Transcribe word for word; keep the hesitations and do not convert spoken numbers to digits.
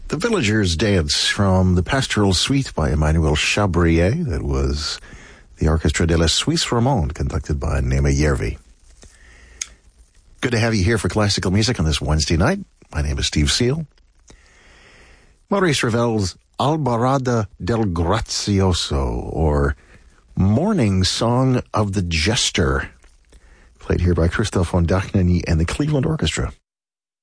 The Villagers' Dance from the Pastoral Suite by Emmanuel Chabrier. That was the Orchestra de la Suisse Romande, conducted by Nema Järvi. Good to have you here for classical music on this Wednesday night. My name is Steve Seal. Maurice Ravel's Albarada del Grazioso, or Morning Song of the Jester, played here by Christoph von Dachneny and the Cleveland Orchestra.